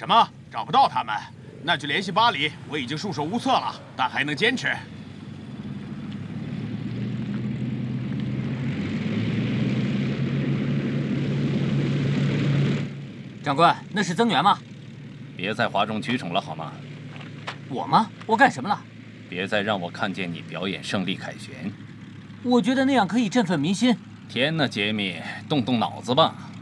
什么？找不到他们？那就联系巴黎。我已经束手无策了，但还能坚持。 长官，那是增援吗？ 别再哗众取宠了好吗？ 我吗？我干什么了？ 别再让我看见你表演胜利凯旋。 我觉得那样可以振奋民心。 天哪，杰米，动动脑子吧。